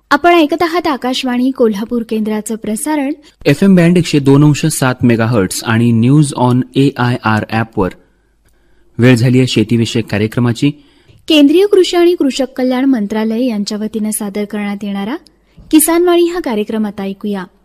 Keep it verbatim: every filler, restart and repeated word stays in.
आपण ऐकत आहात आकाशवाणी कोल्हापूर केंद्राचं प्रसारण एफ एम बँड एकशे दोन अंश सात मेगाहर्ट्स आणि news on A I R ॲपवर. वेळ झाली आहे शेतीविषयक कार्यक्रमाची. केंद्रीय कृषी आणि कृषक कल्याण मंत्रालय यांच्या वतीनं सादर करण्यात येणारा किसानवाणी हा कार्यक्रम आता ऐकूया.